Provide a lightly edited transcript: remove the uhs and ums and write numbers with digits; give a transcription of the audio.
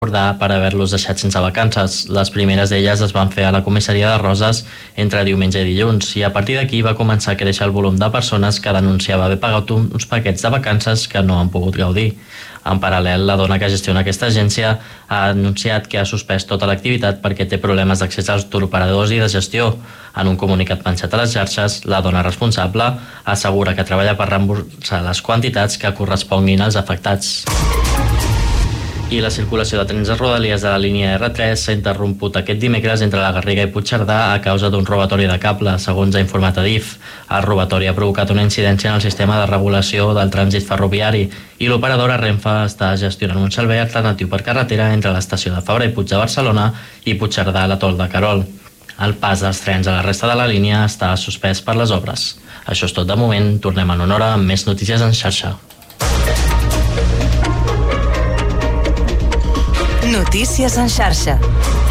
per haver-los deixat sense vacances. Les primeres d'elles es van fer a la comissaria de Roses entre diumenge i dilluns i a partir d'aquí va començar a créixer el volum de persones que denunciava haver pagat uns paquets de vacances que no han pogut gaudir. En paral·lel, la dona que gestiona aquesta agència ha anunciat que ha suspès tota l'activitat perquè té problemes d'accés als turoperadors i de gestió. En un comunicat penjat a les xarxes, la dona responsable assegura que treballa per reemborsar les quantitats que corresponguin als afectats. I la circulació de trens a Rodalies de la línia R3 s'ha interromput aquest dimecres entre la Garriga i Puigcerdà a causa d'un robatori de cable, segons ha informat Adif. El robatori ha provocat una incidència en el sistema de regulació del trànsit ferroviari i l'operadora Renfe està gestionant un servei alternatiu per carretera entre l'estació de Fabra i Puig de Barcelona i Puigcerdà a l'atol de Querol. El pas dels trens a la resta de la línia està suspès per les obres. Això és tot de moment, tornem en una hora amb més notícies en xarxa. Notícies en xarxa.